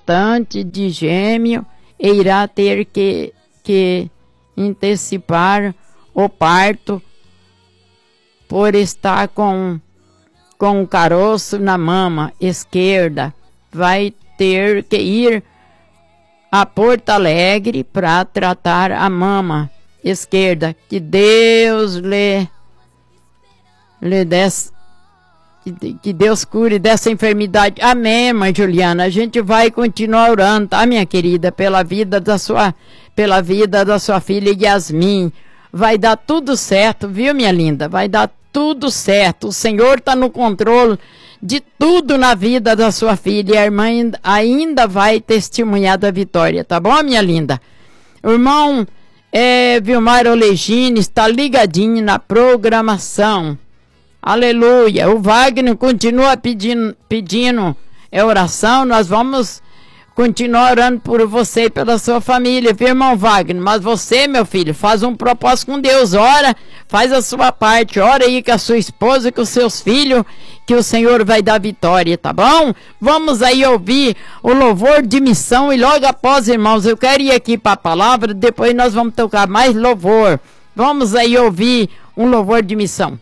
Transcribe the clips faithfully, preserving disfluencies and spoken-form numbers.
gestante de gêmeo e irá ter que, que antecipar o parto por estar com, com o caroço na mama esquerda. Vai ter que ir a Porto Alegre para tratar a mama esquerda. Que Deus lhe, lhe des, que, que Deus cure dessa enfermidade. Amém, mãe Juliana. A gente vai continuar orando, tá, minha querida, pela vida da sua, pela vida da sua filha Yasmin. Vai dar tudo certo, viu, minha linda? Vai dar tudo certo. O Senhor está no controle de tudo na vida da sua filha. E a irmã ainda vai testemunhar da vitória, tá bom, minha linda? O irmão é, Vilmar Olegini está ligadinho na programação. Aleluia. O Wagner continua pedindo, pedindo é, oração. Nós vamos continuar orando por você e pela sua família, viu, irmão Wagner? Mas você, meu filho, faz um propósito com Deus. Ora, faz a sua parte. Ora aí com a sua esposa, com os seus filhos, que o Senhor vai dar vitória, tá bom? Vamos aí ouvir o louvor de missão e logo após, irmãos, eu quero ir aqui para a palavra, depois nós vamos tocar mais louvor. Vamos aí ouvir um louvor de missão.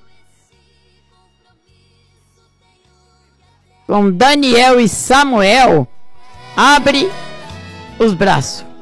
Com Daniel e Samuel, abre os braços.